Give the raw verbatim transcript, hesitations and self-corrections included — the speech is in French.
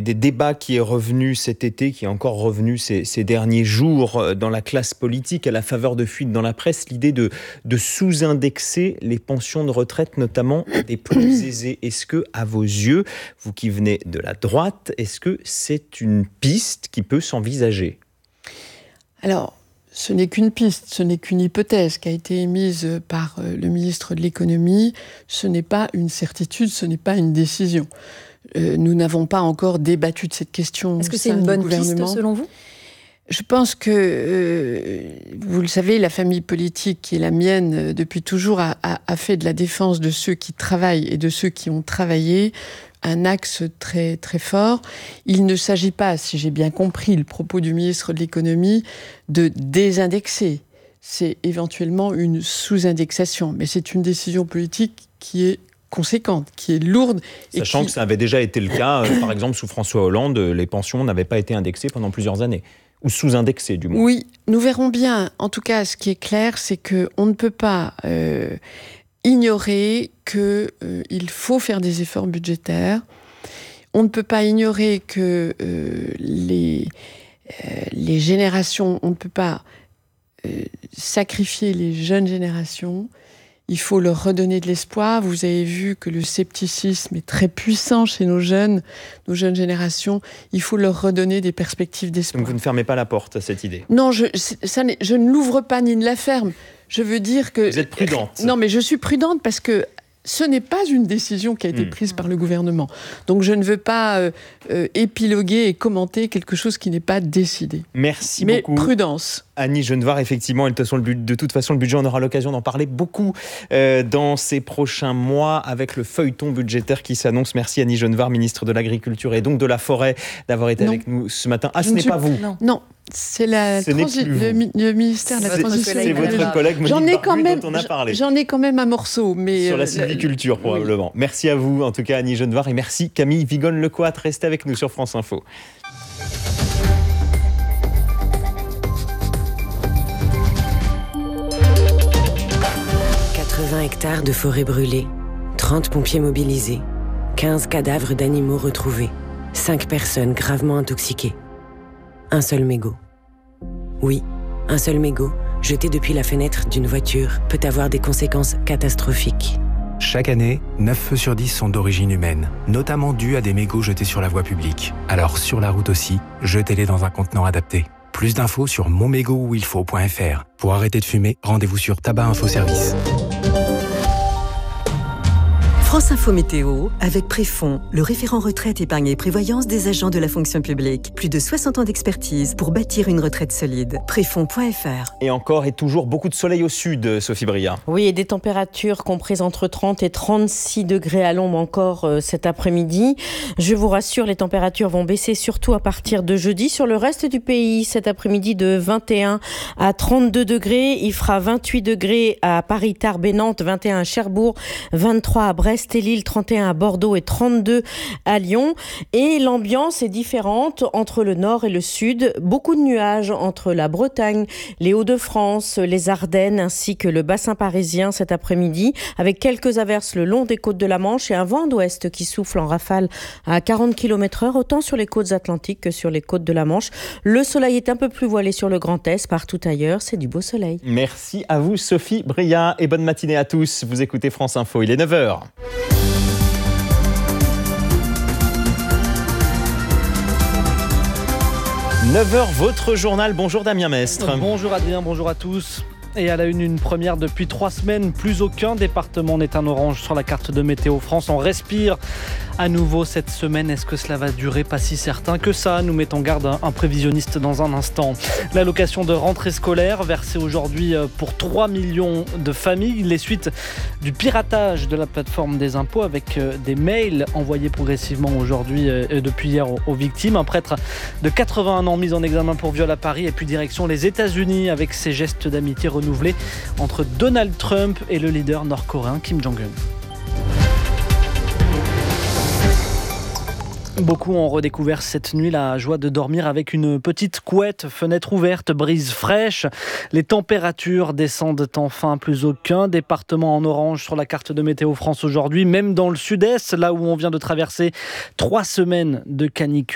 des débats qui est revenu cet été, qui est encore revenu ces, ces derniers jours dans la classe politique à la faveur de fuites dans la presse, l'idée de, de sous-indexer les pensions de retraite, notamment des plus aisés. Est-ce que, à vos yeux, vous qui venez de la droite, est-ce que c'est une piste qui peut s'envisager ? Alors, ce n'est qu'une piste, ce n'est qu'une hypothèse qui a été émise par le ministre de l'économie. Ce n'est pas une certitude, ce n'est pas une décision. Euh, nous n'avons pas encore débattu de cette question. Est-ce que c'est une bonne piste selon vous ? Je pense que, euh, vous le savez, la famille politique qui est la mienne depuis toujours a, a, a fait de la défense de ceux qui travaillent et de ceux qui ont travaillé un axe très, très fort. Il ne s'agit pas, si j'ai bien compris le propos du ministre de l'économie, de désindexer. C'est éventuellement une sous-indexation. Mais c'est une décision politique qui est conséquente, qui est lourde. Sachant et qui... que ça avait déjà été le cas, euh, par exemple, sous François Hollande, les pensions n'avaient pas été indexées pendant plusieurs années. Ou sous-indexées, du moins. Oui, nous verrons bien. En tout cas, ce qui est clair, c'est qu'on ne peut pas... Euh, ignorer qu'il euh, faut faire des efforts budgétaires. On ne peut pas ignorer que euh, les, euh, les générations, on ne peut pas euh, sacrifier les jeunes générations. Il faut leur redonner de l'espoir. Vous avez vu que le scepticisme est très puissant chez nos jeunes, nos jeunes générations. Il faut leur redonner des perspectives d'espoir. Donc vous ne fermez pas la porte à cette idée ? Non, je, ça je ne l'ouvre pas ni ne la ferme. Je veux dire que... Vous êtes prudente. Non, mais je suis prudente parce que ce n'est pas une décision qui a été prise mmh. par le gouvernement. Donc je ne veux pas euh, euh, épiloguer et commenter quelque chose qui n'est pas décidé. Merci mais beaucoup. Mais prudence. Annie Genevard, effectivement, et de toute façon, le, but, de toute façon, le budget, on aura l'occasion d'en parler beaucoup euh, dans ces prochains mois avec le feuilleton budgétaire qui s'annonce. Merci Annie Genevard, ministre de l'Agriculture et donc de la Forêt, d'avoir été non. avec nous ce matin. Ah, je ce n'est pas vous Non, non. C'est la transi- le, le ministère de la Transition. C'est votre collègue j'en ai quand même, dont on a parlé. J'en ai quand même un morceau. Mais Sur la sylviculture, euh, probablement. Oui. Merci à vous, en tout cas, Annie Genevard. Et merci Camille Vigonne-Lecoat. Restez avec nous sur France Info. quatre-vingts hectares de forêt brûlée, trente pompiers mobilisés, quinze cadavres d'animaux retrouvés, cinq personnes gravement intoxiquées. Un seul mégot. Oui, un seul mégot, jeté depuis la fenêtre d'une voiture, peut avoir des conséquences catastrophiques. Chaque année, neuf feux sur dix sont d'origine humaine, notamment dus à des mégots jetés sur la voie publique. Alors sur la route aussi, jetez-les dans un contenant adapté. Plus d'infos sur mon mégot où il faut point f r. Pour arrêter de fumer, rendez-vous sur Tabac Info Service. France Info Météo, avec Préfond, le référent retraite, épargne et prévoyance des agents de la fonction publique. Plus de soixante ans d'expertise pour bâtir une retraite solide. Préfond point f r. Et encore et toujours beaucoup de soleil au sud, Sophie Bria. Oui, et des températures comprises entre trente et trente-six degrés à l'ombre encore euh, cet après-midi. Je vous rassure, les températures vont baisser surtout à partir de jeudi. Sur le reste du pays, cet après-midi de vingt et un à trente-deux degrés. Il fera vingt-huit degrés à Paris, Tarbes et Nantes, vingt et un à Cherbourg, vingt-trois à Brest et Lille, trente et un à Bordeaux et trente-deux à Lyon. Et l'ambiance est différente entre le nord et le sud. Beaucoup de nuages entre la Bretagne, les Hauts-de-France, les Ardennes ainsi que le bassin parisien cet après-midi, avec quelques averses le long des côtes de la Manche et un vent d'ouest qui souffle en rafale à quarante kilomètres heure, autant sur les côtes atlantiques que sur les côtes de la Manche. Le soleil est un peu plus voilé sur le Grand Est, partout ailleurs, c'est du beau soleil. Merci à vous Sophie Bria et bonne matinée à tous. Vous écoutez France Info, il est neuf heures. neuf heures, votre journal. Bonjour Damien Mestre. Bonjour Adrien, bonjour à tous. Et à la une, une première depuis trois semaines. Plus aucun département n'est un orange sur la carte de Météo France. On respire à nouveau cette semaine. Est-ce que cela va durer ? Pas si certain que ça. Nous mettons en garde un, un prévisionniste dans un instant. L'allocation de rentrée scolaire versée aujourd'hui pour trois millions de familles. Les suites du piratage de la plateforme des impôts avec des mails envoyés progressivement aujourd'hui et depuis hier aux, aux victimes. Un prêtre de quatre-vingt-un ans mis en examen pour viol à Paris. Et puis direction les États-Unis avec ses gestes d'amitié renouvelés entre Donald Trump et le leader nord-coréen Kim Jong-un. Beaucoup ont redécouvert cette nuit la joie de dormir avec une petite couette, fenêtre ouverte, brise fraîche. Les températures descendent enfin, plus aucun département en orange sur la carte de Météo France aujourd'hui, même dans le sud-est, là où on vient de traverser trois semaines de canicule.